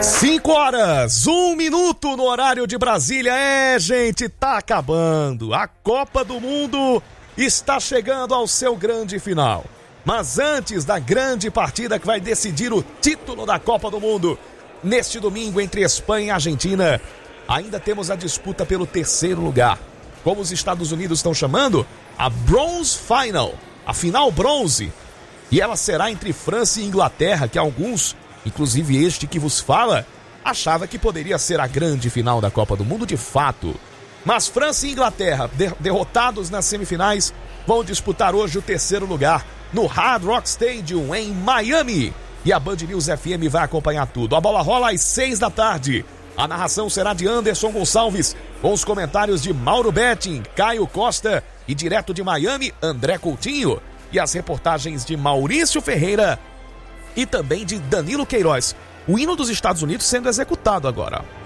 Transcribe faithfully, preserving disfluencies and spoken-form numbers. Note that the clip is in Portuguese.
Cinco horas, um minuto no horário de Brasília. É, gente, tá acabando. A Copa do Mundo está chegando ao seu grande final. Mas antes da grande partida que vai decidir o título da Copa do Mundo, neste domingo entre Espanha e Argentina, ainda temos a disputa pelo terceiro lugar. Como os Estados Unidos estão chamando, a Bronze Final, a final bronze. E ela será entre França e Inglaterra, que alguns, inclusive este que vos fala, achava que poderia ser a grande final da Copa do Mundo de fato. Mas França e Inglaterra, de- derrotados nas semifinais, vão disputar hoje o terceiro lugar no Hard Rock Stadium em Miami. E a Band News F M vai acompanhar tudo. A bola rola às seis da tarde. A narração será de Anderson Gonçalves, com os comentários de Mauro Betting, Caio Costa e direto de Miami, André Coutinho. E as reportagens de Maurício Ferreira e também de Danilo Queiroz. O hino dos Estados Unidos sendo executado agora.